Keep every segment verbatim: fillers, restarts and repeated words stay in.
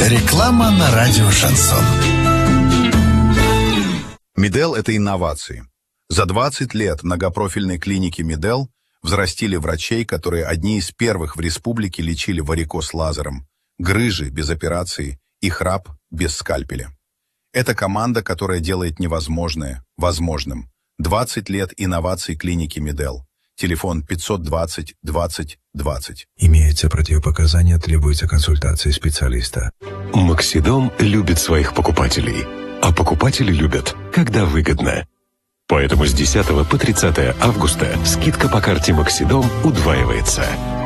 Реклама на радио «Шансон». Медел – это инновации. За двадцать лет многопрофильной клиники Медел взрастили врачей, которые одни из первых в республике лечили варикоз лазером, грыжи без операции и храп без скальпеля. Это команда, которая делает невозможное возможным. двадцать лет инноваций клиники Медел. Телефон пятьсот двадцать двадцать двадцать. Имеются противопоказания, требуется консультация специалиста. Максидом любит своих покупателей, а покупатели любят, когда выгодно. Поэтому с десятого по тридцатое августа скидка по карте Максидом удваивается.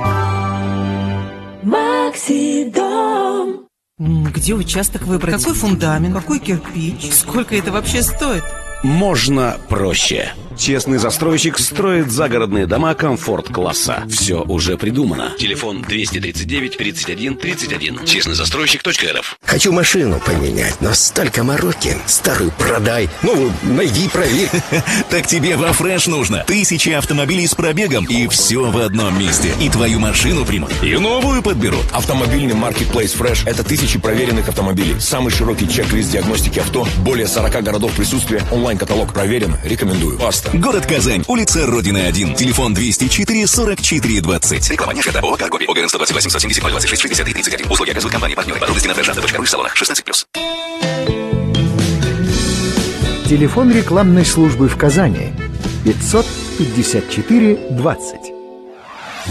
Максидом. Где участок выбрать? Какой фундамент? Какой кирпич? Сколько это вообще стоит? Можно проще. Честный застройщик строит загородные дома комфорт-класса. Все уже придумано. Телефон двести тридцать девять тридцать один тридцать один. честный застройщик точка эр эф. Хочу машину поменять, но столько мороки. Старую продай, новую найди, проверь. Так тебе во Фреш нужно. Тысячи автомобилей с пробегом, и все в одном месте. И твою машину примут, и новую подберут. Автомобильный маркетплейс Фреш – это тысячи проверенных автомобилей. Самый широкий чек-лист диагностики авто. Более сорока городов присутствия. Онлайн-каталог проверен. Рекомендую. Паста. Город Казань, улица Родины один, телефон двести четыре сорок четыре двадцать. Реклама не шета. ООО «Каргоби». ОГРН сто двадцать восемь сто семьдесят ноль двадцать шесть шестьдесят три тридцать один. Услуги оказывают компании-партнеры. Подробности на фрешавто точка ру в салонах. шестнадцать плюс. Телефон рекламной службы в Казани пятьсот пятьдесят четыре двадцать.